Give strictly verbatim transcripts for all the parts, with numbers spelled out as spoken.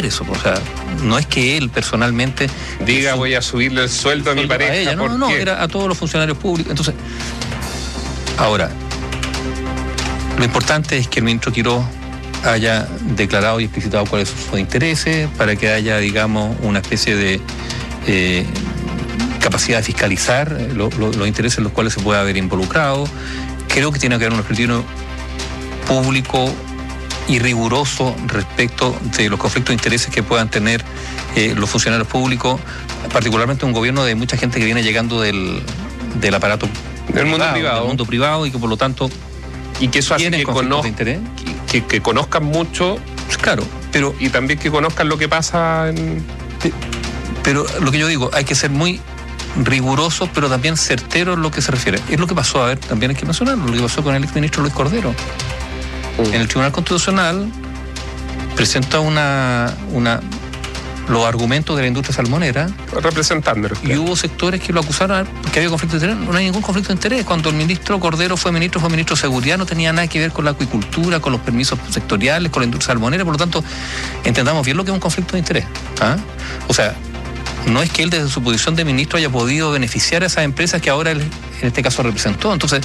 ver eso. O sea, no es que él personalmente diga voy a subirle el sueldo a mi pareja. A ella. No, no, no, era a todos los funcionarios públicos. Entonces, ahora, lo importante es que el ministro Quirós haya declarado y explicitado cuáles son sus intereses, para que haya, digamos, una especie de eh, capacidad de fiscalizar lo, lo, los intereses en los cuales se puede haber involucrado. Creo que tiene que haber un escrutinio público y riguroso respecto de los conflictos de intereses que puedan tener eh, los funcionarios públicos, particularmente un gobierno de mucha gente que viene llegando del, del aparato del mundo privado, del mundo privado y que por lo tanto y que eso hace que, conoz- que, que, que conozcan mucho, claro, pero y también que conozcan lo que pasa en... Pero lo que yo digo, hay que ser muy riguroso, pero también certero en lo que se refiere. Es lo que pasó, a ver, también hay que mencionarlo, lo que pasó con el exministro Luis Cordero. Uh. En el Tribunal Constitucional presenta una, una los argumentos de la industria salmonera, representándolo. Y hubo sectores que lo acusaron porque había conflicto de interés. No hay ningún conflicto de interés. Cuando el ministro Cordero fue ministro, fue ministro de Seguridad, no tenía nada que ver con la acuicultura, con los permisos sectoriales, con la industria salmonera. Por lo tanto, entendamos bien lo que es un conflicto de interés. ¿Ah? O sea, no es que él desde su posición de ministro haya podido beneficiar a esas empresas que ahora él, en este caso, representó. Entonces,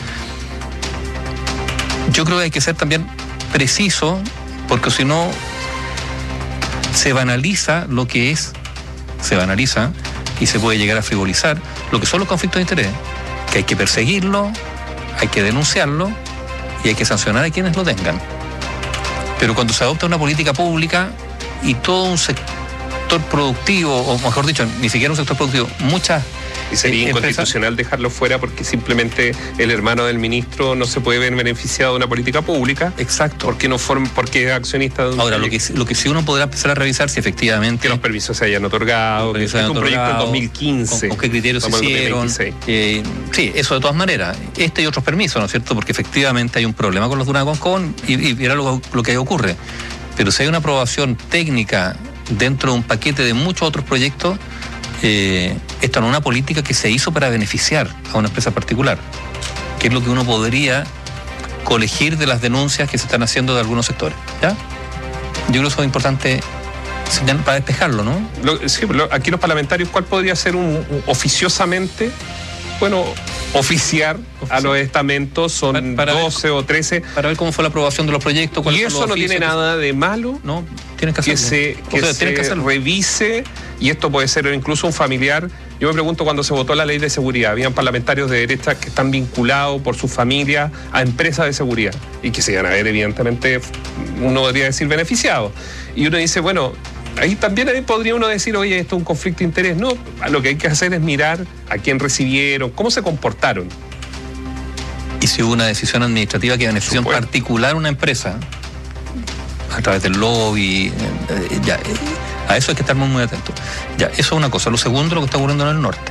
yo creo que hay que ser también preciso, porque si no se banaliza lo que es, se banaliza y se puede llegar a frivolizar lo que son los conflictos de interés, que hay que perseguirlo, hay que denunciarlo y hay que sancionar a quienes lo tengan. Pero cuando se adopta una política pública y todo un sector productivo, o mejor dicho, ni siquiera un sector productivo, muchas y sería inconstitucional dejarlo fuera porque simplemente el hermano del ministro no se puede ver beneficiado de una política pública. Exacto. Porque no forma, porque es accionista de un Ahora, lo que, lo que sí uno podrá empezar a revisar si efectivamente que los permisos se hayan otorgado, que es un otorgado, proyecto en dos mil quince. Con, con qué criterios se hicieron. Eh, sí, eso de todas maneras. Este y otros permisos, ¿no es cierto? Porque efectivamente hay un problema con los Duna Concón y, y era lo, lo que ocurre. Pero si hay una aprobación técnica dentro de un paquete de muchos otros proyectos, Eh, esto no es una política que se hizo para beneficiar a una empresa particular, que es lo que uno podría colegir de las denuncias que se están haciendo de algunos sectores. ¿Ya? Yo creo que eso es importante para despejarlo, ¿no? Lo, sí, lo, aquí los parlamentarios, ¿cuál podría ser un, un oficiosamente? Bueno, oficiar, oficiar a los estamentos, son para, para doce ver, o trece. Para ver cómo fue la aprobación de los proyectos. Y eso no tiene nada de malo. No, tienen que hacerlo. Que se, que o sea, se que revise, y esto puede ser incluso un familiar. Yo me pregunto, cuando se votó la ley de seguridad, habían parlamentarios de derecha que están vinculados por su familia a empresas de seguridad y que se iban a ver, evidentemente, uno podría decir beneficiados. Y uno dice, bueno, ahí también ahí podría uno decir, oye, esto es un conflicto de interés. No, lo que hay que hacer es mirar a quién recibieron, cómo se comportaron. Y si hubo una decisión administrativa que benefició en particular a una empresa, a través del lobby, eh, ya, eh, a eso hay que estar muy, muy atentos. Ya, eso es una cosa. Lo segundo, lo que está ocurriendo en el norte.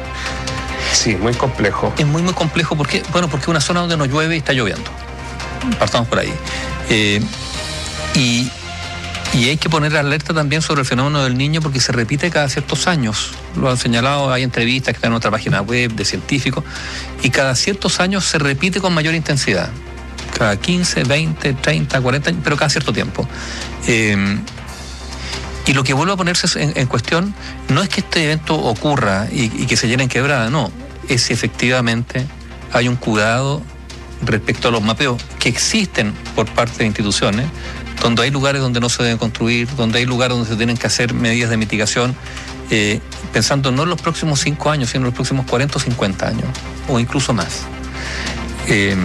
Sí, muy complejo. Es muy, muy complejo porque, bueno, porque es una zona donde no llueve y está lloviendo. Partamos por ahí. Eh, y... Y hay que poner alerta también sobre el fenómeno del Niño porque se repite cada ciertos años. Lo han señalado, hay entrevistas que están en nuestra página web de científicos, y cada ciertos años se repite con mayor intensidad. Cada quince, veinte, treinta, cuarenta años, pero cada cierto tiempo. Eh, y lo que vuelve a ponerse en, en cuestión no es que este evento ocurra y, y que se llene en quebrada, no. Es si efectivamente hay un cuidado respecto a los mapeos que existen por parte de instituciones, donde hay lugares donde no se deben construir, donde hay lugares donde se tienen que hacer medidas de mitigación, eh, pensando no en los próximos cinco años, sino en los próximos cuarenta o cincuenta años, o incluso más. Eh,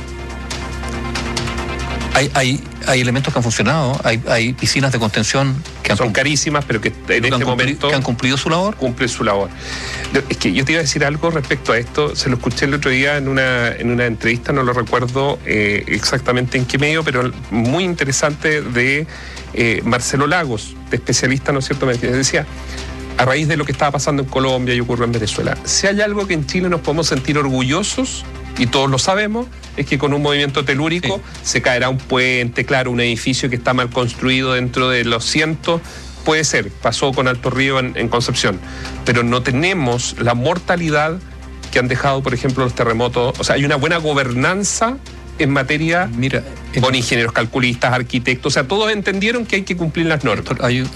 hay, hay, hay elementos que han funcionado, hay, hay piscinas de contención que han son carísimas, pero que en que este han momento que han cumplido su labor. Cumple su labor. Es que yo te iba a decir algo respecto a esto, se lo escuché el otro día en una, en una entrevista, no lo recuerdo eh, exactamente en qué medio, pero muy interesante, de eh, Marcelo Lagos, de especialista, ¿no es cierto? Me decía, a raíz de lo que estaba pasando en Colombia y ocurrió en Venezuela, si hay algo que en Chile nos podemos sentir orgullosos, y todos lo sabemos, es que con un movimiento telúrico sí. se caerá un puente, claro, un edificio que está mal construido dentro de los cientos, puede ser, pasó con Alto Río en, en Concepción, pero no tenemos la mortalidad que han dejado, por ejemplo, los terremotos. O sea, hay una buena gobernanza en materia. Mira, con ingenieros calculistas, arquitectos, o sea, todos entendieron que hay que cumplir las normas. Hay,